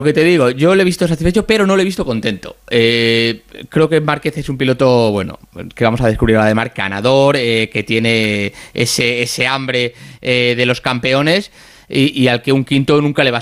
que te digo, yo le he visto satisfecho, pero no le he visto contento. Creo que Márquez es un piloto, bueno, que vamos a descubrir además, ganador, que tiene ese hambre de los campeones y al que un quinto nunca le va a